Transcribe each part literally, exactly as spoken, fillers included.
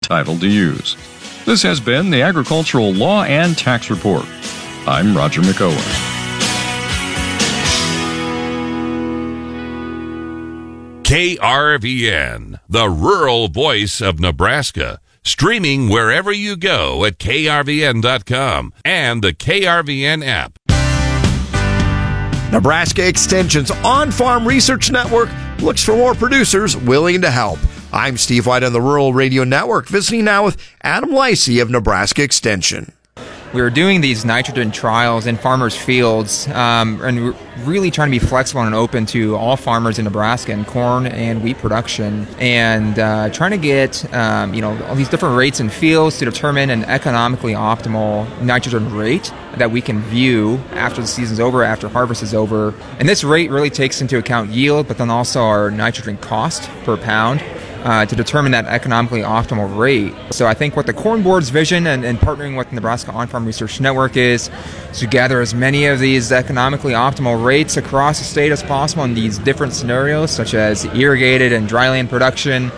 entitled to use. This has been the Agricultural Law and Tax Report. I'm Roger McOwen. K R V N, the rural voice of Nebraska. Streaming wherever you go at K R V N dot com and the K R V N app. Nebraska Extension's On-Farm Research Network looks for more producers willing to help. I'm Steve White on the Rural Radio Network, visiting now with Adam Lacey of Nebraska Extension. We were doing these nitrogen trials in farmers' fields, um, and we're really trying to be flexible and open to all farmers in Nebraska in corn and wheat production, and uh, trying to get um, you know all these different rates in fields to determine an economically optimal nitrogen rate that we can view after the season's over, after harvest is over. And this rate really takes into account yield, but then also our nitrogen cost per pound. Uh, to determine that economically optimal rate. So I think what the Corn Board's vision and, and partnering with the Nebraska On-Farm Research Network is to gather as many of these economically optimal rates across the state as possible in these different scenarios, such as irrigated and dryland production,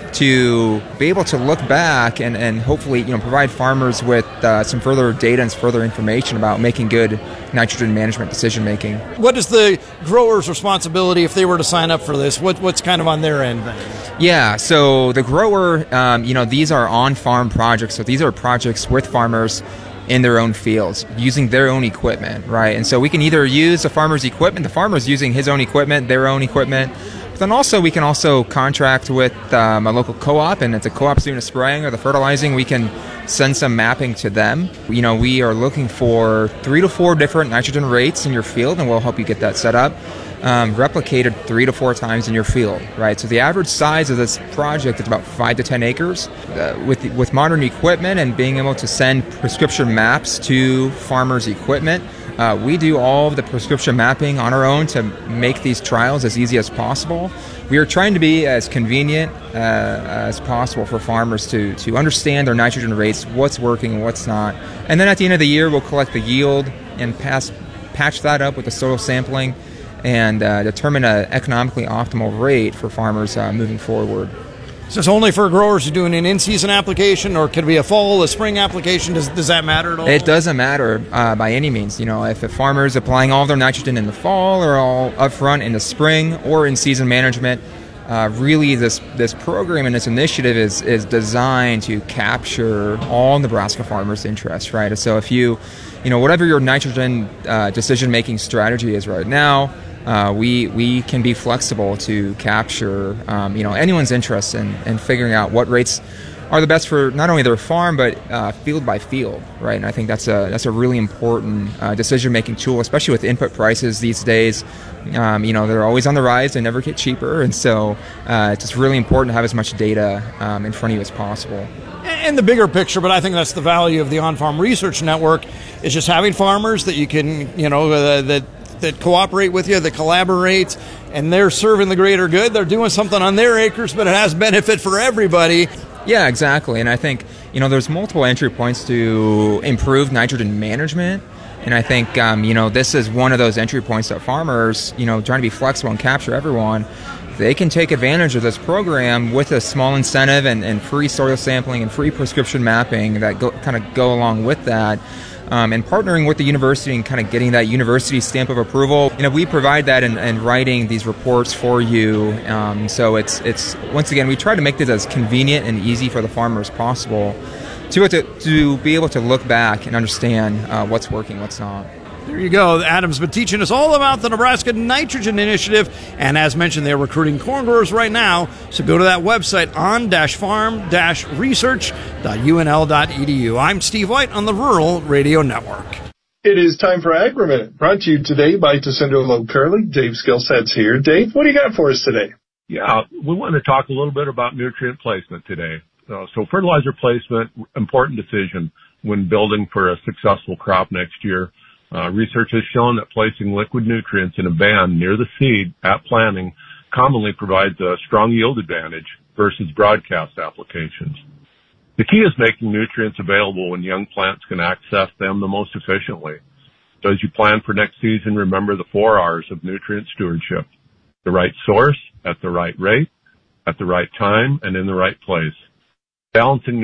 to be able to look back and, and hopefully you know provide farmers with uh, some further data and further information about making good nitrogen management decision making. What is the grower's responsibility if they were to sign up for this? What what's kind of on their end then? Yeah, so the grower, um, you know, these are on-farm projects. So these are projects with farmers in their own fields, using their own equipment, right? And so we can either use the farmer's equipment, the farmer's using his own equipment, their own equipment. But then also we can also contract with um, a local co-op, and if the co-op's doing the spraying or the fertilizing, we can send some mapping to them. You know, we are looking for three to four different nitrogen rates in your field, and we'll help you get that set up. Um, replicated three to four times in your field, right? So the average size of this project is about five to ten acres. Uh, with with modern equipment and being able to send prescription maps to farmers' equipment, uh, we do all of the prescription mapping on our own to make these trials as easy as possible. We are trying to be as convenient uh, as possible for farmers to to understand their nitrogen rates, what's working and what's not. And then at the end of the year, we'll collect the yield and pass patch that up with the soil sampling and uh, determine an economically optimal rate for farmers uh, moving forward. So it's only for growers who are doing an in-season application, or could it be a fall, a spring application? Does, does that matter at all? It doesn't matter uh, by any means. You know, if a farmer is applying all of their nitrogen in the fall or all upfront in the spring or in season management, uh, really this this program and this initiative is is designed to capture all Nebraska farmers' interests, right? So if you, you know, whatever your nitrogen uh, decision-making strategy is right now, Uh, we we can be flexible to capture um, you know anyone's interest in, in figuring out what rates are the best for not only their farm but uh, field by field, right? And I think that's a that's a really important uh, decision making tool, especially with input prices these days. Um, you know they're always on the rise; they never get cheaper, and so uh, it's just really important to have as much data um, in front of you as possible. And the bigger picture, but I think that's the value of the On-Farm Research Network, is just having farmers that you can you know uh, that. that cooperate with you, that collaborate, and they're serving the greater good. They're doing something on their acres, but it has benefit for everybody. Yeah, exactly. And I think, you know, there's multiple entry points to improve nitrogen management. And I think, um, you know, this is one of those entry points that farmers, you know, trying to be flexible and capture everyone, they can take advantage of this program with a small incentive and, and free soil sampling and free prescription mapping that go, kind of go along with that. Um, and partnering with the university and kind of getting that university stamp of approval. You know, we provide that in, in writing these reports for you. Um, so it's it's once again, we try to make this as convenient and easy for the farmer as possible to to, to be able to look back and understand uh, what's working, what's not. There you go. Adam's been teaching us all about the Nebraska Nitrogen Initiative, and as mentioned, they're recruiting corn growers right now. So go to that website, on dash farm dash research dot u n l dot e d u. I'm Steve White on the Rural Radio Network. It is time for AgriMinute, brought to you today by Tessindo Loeb Curley. Dave Skillset's here. Dave, what do you got for us today? Yeah, we want to talk a little bit about nutrient placement today. Uh, so fertilizer placement, important decision when building for a successful crop next year. Uh, research has shown that placing liquid nutrients in a band near the seed at planting commonly provides a strong yield advantage versus broadcast applications. The key is making nutrients available when young plants can access them the most efficiently. So as you plan for next season, remember the four R's of nutrient stewardship: the right source, at the right rate, at the right time, and in the right place. Balancing